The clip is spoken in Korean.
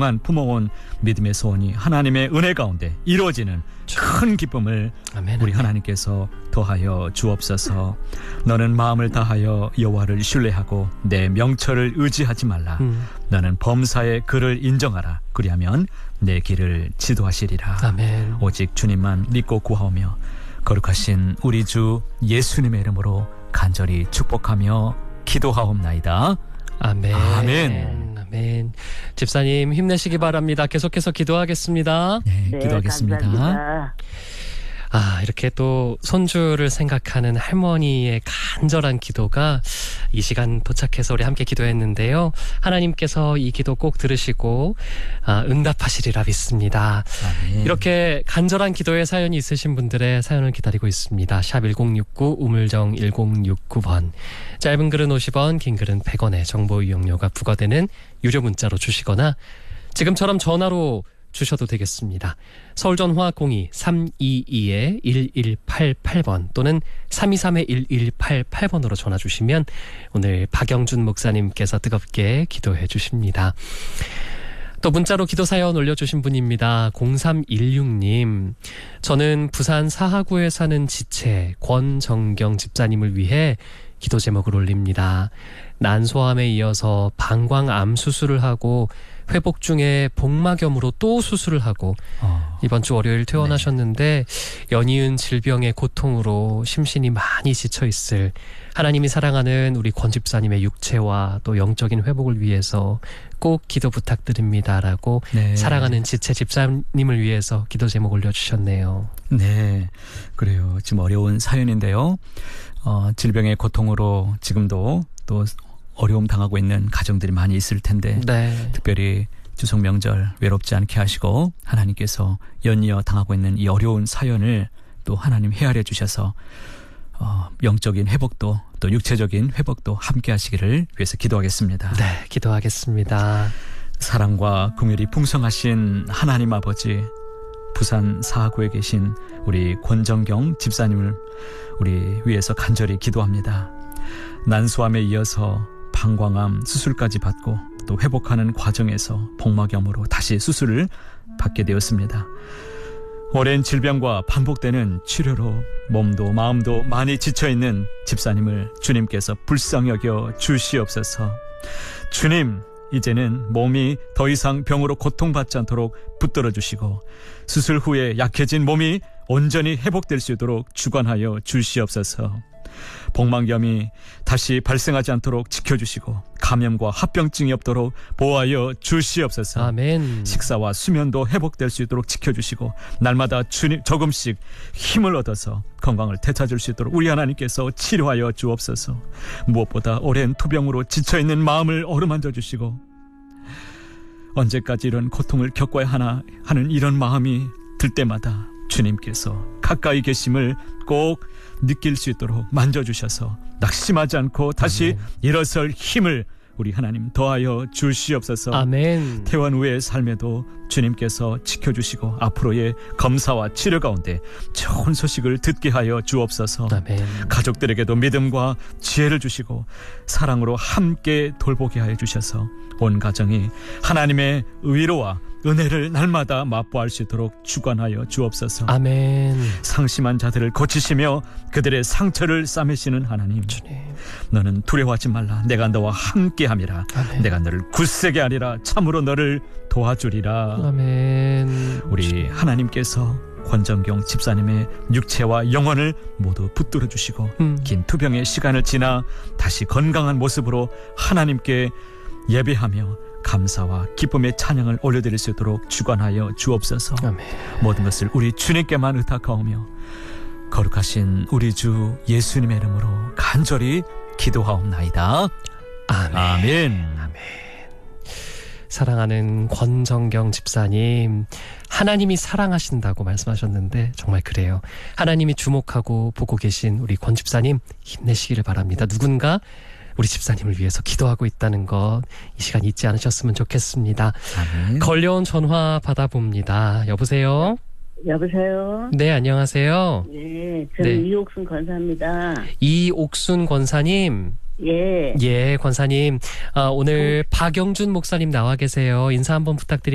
그동안 품어온 믿음의 소원이 하나님의 은혜 가운데 이루어지는 큰 기쁨을 아멘, 우리 아멘. 하나님께서 더하여 주옵소서. 너는 마음을 다하여 여호와를 신뢰하고 내 명철을 의지하지 말라. 너는 범사의 그를 인정하라. 그리하면 내 길을 지도하시리라. 아멘. 오직 주님만 믿고 구하오며 거룩하신 우리 주 예수님의 이름으로 간절히 축복하며 기도하옵나이다. 아멘. 아멘. 아멘. 집사님 힘내시기 바랍니다. 계속해서 기도하겠습니다. 네, 네, 기도하겠습니다. 감사합니다. 이렇게 또 손주를 생각하는 할머니의 간절한 기도가 이 시간 도착해서 우리 함께 기도했는데요. 하나님께서 이 기도 꼭 들으시고 응답하시리라 믿습니다. 아멘. 이렇게 간절한 기도의 사연이 있으신 분들의 사연을 기다리고 있습니다. 샵 1069 우물정 1069번. 짧은 글은 50원, 긴 글은 100원의 정보 이용료가 부과되는 유료 문자로 주시거나 지금처럼 전화로 주셔도 되겠습니다. 서울전화 02-322-1188번 또는 323-1188번으로 전화 주시면 오늘 박영준 목사님께서 뜨겁게 기도해 주십니다. 또 문자로 기도사연 올려주신 분입니다. 0316님. 저는 부산 사하구에 사는 지체 권정경 집사님을 위해 기도 제목을 올립니다. 난소암에 이어서 방광암 수술을 하고 회복 중에 복막염으로 또 수술을 하고 이번 주 월요일 퇴원하셨는데 연이은 질병의 고통으로 심신이 많이 지쳐있을 하나님이 사랑하는 우리 권 집사님의 육체와 또 영적인 회복을 위해서 꼭 기도 부탁드립니다라고 네. 사랑하는 지체 집사님을 위해서 기도 제목 올려주셨네요. 네, 그래요. 지금 어려운 사연인데요. 질병의 고통으로 지금도 또 어려움 당하고 있는 가정들이 많이 있을 텐데 네. 특별히 추석 명절 외롭지 않게 하시고 하나님께서 연이어 당하고 있는 이 어려운 사연을 또 하나님 헤아려 주셔서 영적인 회복도 또 육체적인 회복도 함께 하시기를 위해서 기도하겠습니다. 네, 기도하겠습니다. 사랑과 긍휼이 풍성하신 하나님 아버지, 부산 사하구에 계신 우리 권정경 집사님을 우리 위해서 간절히 기도합니다. 난소암에 이어서 방광암 수술까지 받고 또 회복하는 과정에서 복막염으로 다시 수술을 받게 되었습니다. 오랜 질병과 반복되는 치료로 몸도 마음도 많이 지쳐있는 집사님을 주님께서 불쌍히 여겨 주시옵소서. 주님, 이제는 몸이 더 이상 병으로 고통받지 않도록 붙들어 주시고 수술 후에 약해진 몸이 온전히 회복될 수 있도록 주관하여 주시옵소서. 복막염이 다시 발생하지 않도록 지켜주시고 감염과 합병증이 없도록 보호하여 주시옵소서. 아멘. 식사와 수면도 회복될 수 있도록 지켜주시고 날마다 주님 조금씩 힘을 얻어서 건강을 되찾을 수 있도록 우리 하나님께서 치료하여 주옵소서. 무엇보다 오랜 투병으로 지쳐있는 마음을 어루만져 주시고 언제까지 이런 고통을 겪어야 하나 하는 이런 마음이 들 때마다 주님께서 가까이 계심을 꼭 느낄 수 있도록 만져주셔서 낙심하지 않고 다시 일어설 힘을 우리 하나님 더하여 주시옵소서. 아멘. 퇴원 후의 삶에도 주님께서 지켜주시고 앞으로의 검사와 치료 가운데 좋은 소식을 듣게 하여 주옵소서. 아멘. 가족들에게도 믿음과 지혜를 주시고 사랑으로 함께 돌보게 하여 주셔서 온 가정이 하나님의 위로와 은혜를 날마다 맛보할 수 있도록 주관하여 주옵소서. 아멘. 상심한 자들을 고치시며 그들의 상처를 싸매시는 하나님, 주님. 너는 두려워하지 말라. 내가 너와 함께함이라. 아멘. 내가 너를 굳세게 하리라. 참으로 너를 도와주리라. 아멘. 우리 하나님께서 권정경 집사님의 육체와 영혼을 모두 붙들어 주시고 긴 투병의 시간을 지나 다시 건강한 모습으로 하나님께 예배하며 감사와 기쁨의 찬양을 올려드릴 수 있도록 주관하여 주옵소서. 아멘. 모든 것을 우리 주님께만 의탁하오며 거룩하신 우리 주 예수님의 이름으로 간절히 기도하옵나이다. 아멘. 아멘. 아멘. 사랑하는 권정경 집사님, 하나님이 사랑하신다고 말씀하셨는데 정말 그래요. 하나님이 주목하고 보고 계신 우리 권 집사님 힘내시기를 바랍니다. 누군가 우리 집사님을 위해서 기도하고 있다는 것 이 시간 잊지 않으셨으면 좋겠습니다. 아멘. 걸려온 전화 받아봅니다. 여보세요? 여보세요? 네, 안녕하세요. 네, 저는 네. 이옥순 권사입니다. 이옥순 권사님. 예. 예, 권사님. 오늘 박영준 목사님 나와 계세요. 인사 한번 부탁드립니다.